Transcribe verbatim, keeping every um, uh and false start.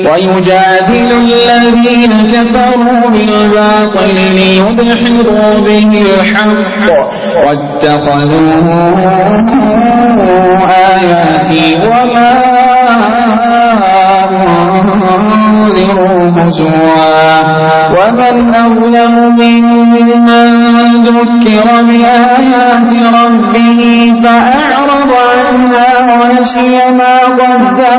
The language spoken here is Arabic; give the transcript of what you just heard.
ويجادل الذين كفروا بالباطل ليدحضوا به الحق واتخذوا آياتي وما أنذروا هزوا ومن أظلم ممن ذكر بآيات ربه فأعرض عنها ونسي ما قدم